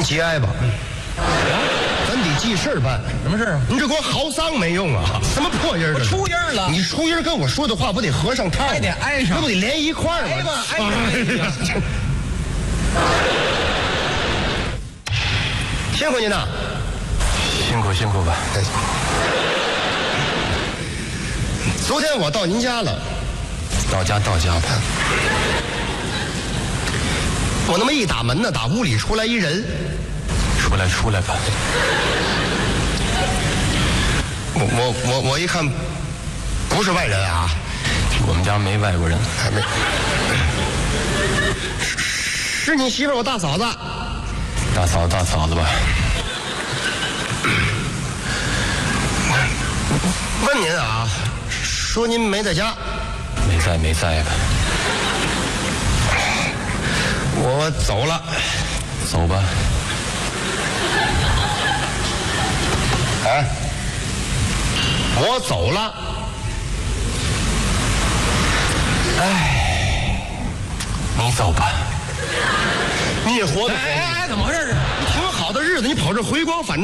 节哀吧。咱得记事儿办。 什么事啊？ 你这给我嚎丧没用啊！什么破音儿？ 我出音了。 你出音跟我说的话不得合上套？ 还得挨上， 那不得连一块儿吗？ 挨吧，挨吧。 辛苦您了， 辛苦吧。 昨天我到您家了， 到家吧。 我那么一打门呢，打屋里出来一人， 出来吧。 我一看，不是外人啊， 我们家没外国人， 还没，是你媳妇儿，我大嫂子。 大嫂子吧。 问您啊，说您没在家， 没在吧？ 我走了， 走吧。 哎，我走了。 哎，你走吧。 你也活得哎，怎么回事？ 挺好的日子，你跑这回光返照。